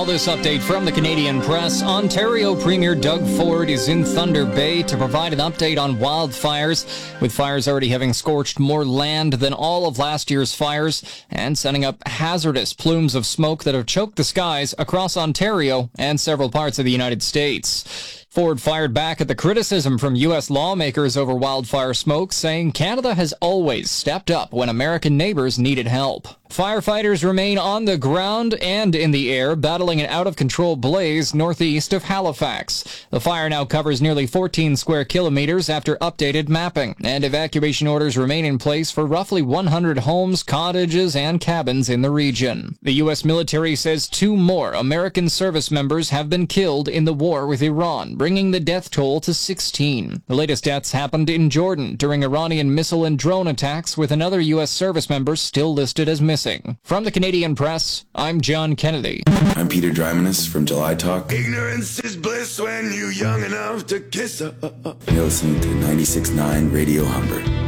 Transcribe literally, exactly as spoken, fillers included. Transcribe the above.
Now this update from the Canadian Press. Ontario Premier Doug Ford is in Thunder Bay to provide an update on wildfires, with fires already having scorched more land than all of last year's fires and sending up hazardous plumes of smoke that have choked the skies across Ontario and several parts of the United States. Ford fired back at the criticism from U S lawmakers over wildfire smoke, saying Canada has always stepped up when American neighbors needed help. Firefighters remain on the ground and in the air, battling an out-of-control blaze northeast of Halifax. The fire now covers nearly fourteen square kilometers after updated mapping, and evacuation orders remain in place for roughly one hundred homes, cottages, and cabins in the region. The U S military says two more American service members have been killed in the war with Iran, bringing the death toll to sixteen. The latest deaths happened in Jordan during Iranian missile and drone attacks, with another U S service member still listed as missing. From the Canadian Press, I'm John Kennedy. I'm Peter Drymanis from July Talk. Ignorance is bliss when you're young enough to kiss. Uh, uh, uh. You're listening to ninety-six point nine Radio Humber.